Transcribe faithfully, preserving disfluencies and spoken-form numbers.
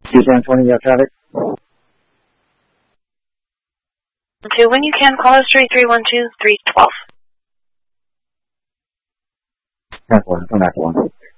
two ten twenty, you have traffic? Two, when you can, call us three three one two, three twelve. ten four, come back to one.